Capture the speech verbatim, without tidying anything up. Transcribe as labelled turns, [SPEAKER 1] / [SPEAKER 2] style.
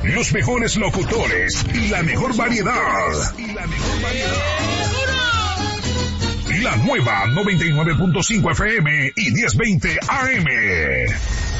[SPEAKER 1] los mejores locutores y la mejor variedad. Y la mejor variedad. La nueva noventa y nueve punto cinco F M y diez veinte A M.